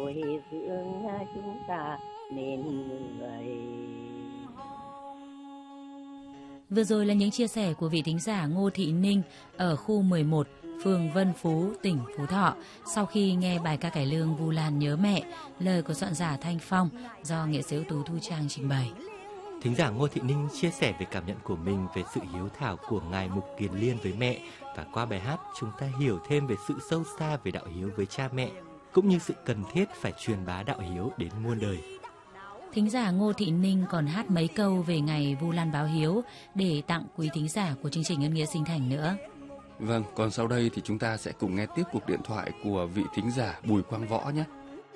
bồi dưỡng chúng ta nên người. Vừa rồi là những chia sẻ của vị thính giả Ngô Thị Ninh ở khu 11, phường Vân Phú, tỉnh Phú Thọ sau khi nghe bài ca cải lương Vu Lan nhớ mẹ, lời của soạn giả Thanh Phong do nghệ sĩ ưu tú Thu Trang trình bày. Thính giả Ngô Thị Ninh chia sẻ về cảm nhận của mình về sự hiếu thảo của Ngài Mục Kiền Liên với mẹ, và qua bài hát chúng ta hiểu thêm về sự sâu xa về đạo hiếu với cha mẹ, cũng như sự cần thiết phải truyền bá đạo hiếu đến muôn đời. Thính giả Ngô Thị Ninh còn hát mấy câu về ngày Vu Lan báo hiếu để tặng quý thính giả của chương trình Ân Nghĩa Sinh Thành nữa. Vâng, còn sau đây thì chúng ta sẽ cùng nghe tiếp cuộc điện thoại của vị thính giả Bùi Quang Võ nhé.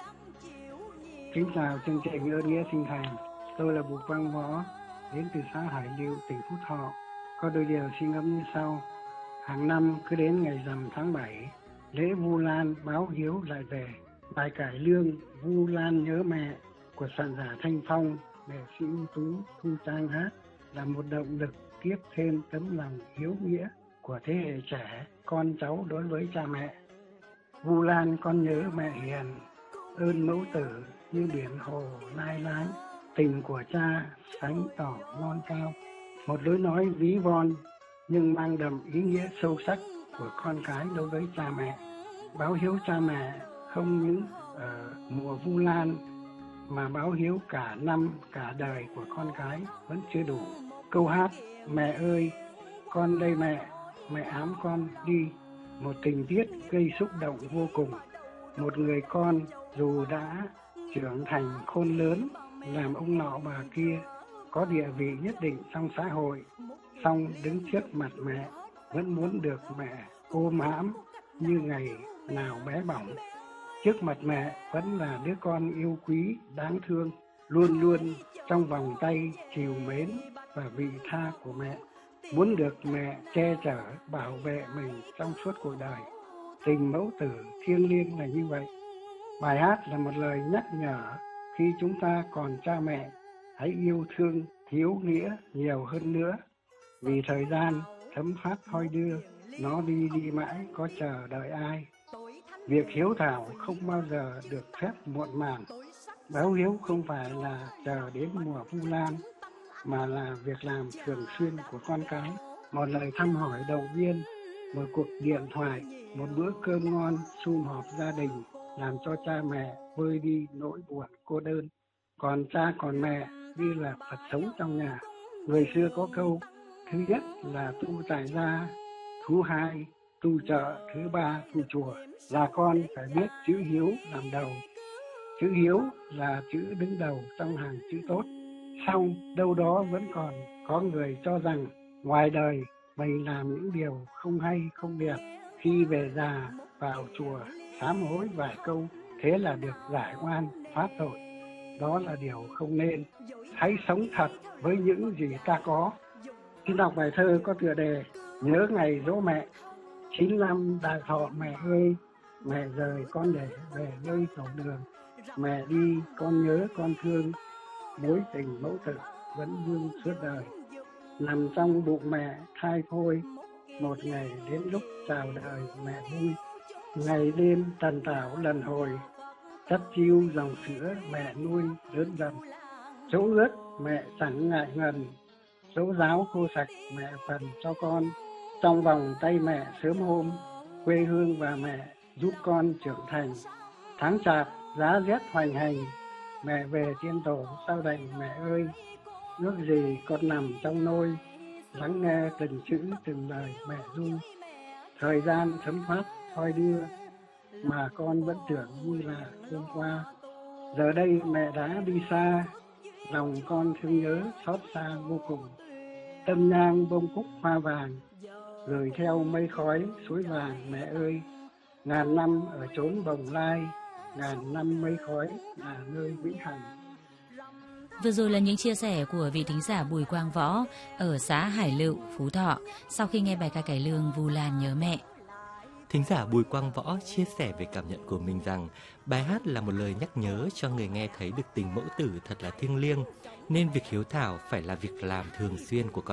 Kính chào chương trình Ân Nghĩa Sinh Thành, tôi là Bùi Quang Võ, đến từ xã Hải Lưu, tỉnh Phú Thọ. Có đôi điều xin ngẫm như sau. Hàng năm cứ đến ngày rằm tháng 7, lễ Vu Lan báo hiếu lại về. Bài cải lương Vu Lan nhớ mẹ của soạn giả Thanh Phong, nghệ sĩ ưu tú Thu Trang hát là một động lực tiếp thêm tấm lòng hiếu nghĩa của thế hệ trẻ, con cháu đối với cha mẹ. Vu Lan con nhớ mẹ hiền, ơn mẫu tử như biển hồ lai láng, tình của cha sánh tỏ non cao. Một lối nói ví von nhưng mang đậm ý nghĩa sâu sắc của con cái đối với cha mẹ. Báo hiếu cha mẹ không những ở mùa Vu Lan mà báo hiếu cả năm cả đời của con cái vẫn chưa đủ. Câu hát mẹ ơi con đây mẹ ám con đi, một tình tiết gây xúc động vô cùng. Một người con dù đã trưởng thành khôn lớn, làm ông nọ bà kia, có địa vị nhất định trong xã hội, song đứng trước mặt mẹ vẫn muốn được mẹ ôm hãm như ngày nào bé bỏng. Trước mặt mẹ vẫn là đứa con yêu quý, đáng thương, luôn luôn trong vòng tay trìu mến và vị tha của mẹ. Muốn được mẹ che chở, bảo vệ mình trong suốt cuộc đời. Tình mẫu tử thiêng liêng là như vậy. Bài hát là một lời nhắc nhở khi chúng ta còn cha mẹ, hãy yêu thương, hiếu nghĩa nhiều hơn nữa. Vì thời gian thấm phát thoi đưa, nó đi mãi có chờ đợi ai. Việc hiếu thảo không bao giờ được phép muộn màng. Báo hiếu không phải là chờ đến mùa Vu Lan, mà là việc làm thường xuyên của con cái. Một lời thăm hỏi động viên, một cuộc điện thoại, một bữa cơm ngon sum họp gia đình làm cho cha mẹ vơi đi nỗi buồn cô đơn. Còn cha còn mẹ như là Phật sống trong nhà. Người xưa có câu, thứ nhất là tu tại gia, thứ hai tu chợ, thứ ba tu chùa. Là con phải biết chữ hiếu làm đầu. Chữ hiếu là chữ đứng đầu trong hàng chữ tốt. Song đâu đó vẫn còn có người cho rằng ngoài đời mình làm những điều không hay không đẹp, khi về già vào chùa sám hối vài câu thế là được giải oan thoát tội. Đó là điều không nên. Hãy sống thật với những gì ta có. Khi đọc bài thơ có tựa đề Nhớ ngày dỗ mẹ. 9 năm đại thọ mẹ ơi, mẹ rời con để về nơi tổ đường. Mẹ đi con nhớ con thương, mối tình mẫu tử vẫn vương suốt đời. Nằm trong bụng mẹ thai phôi, một ngày đến lúc chào đời mẹ vui. Ngày đêm tần tảo lần hồi, chất chiêu dòng sữa mẹ nuôi lớn dần. Chỗ ướt mẹ chẳng ngại ngần, chỗ ráo khô sạch mẹ phần cho con. Trong vòng tay mẹ sớm hôm, quê hương và mẹ giúp con trưởng thành. Tháng chạp giá rét hoành hành, mẹ về tiên tổ sao đành mẹ ơi. Ước gì con nằm trong nôi, lắng nghe từng chữ từng lời mẹ ru. Thời gian thấm thoát thoi đưa, mà con vẫn tưởng như là hôm qua. Giờ đây mẹ đã đi xa, lòng con thương nhớ xót xa vô cùng. Tâm nhang bông cúc hoa vàng, gửi theo mây khói suối vàng mẹ ơi. Ngàn năm ở chốn Bồng Lai, ngàn năm mây khói là nơi vĩnh hằng. Vừa rồi là những chia sẻ của vị thính giả Bùi Quang Võ ở xã Hải Lựu, Phú Thọ sau khi nghe bài ca cải lương Vu Lan nhớ mẹ. Thính giả Bùi Quang Võ chia sẻ về cảm nhận của mình rằng bài hát là một lời nhắc nhớ cho người nghe thấy được tình mẫu tử thật là thiêng liêng, nên việc hiếu thảo phải là việc làm thường xuyên của con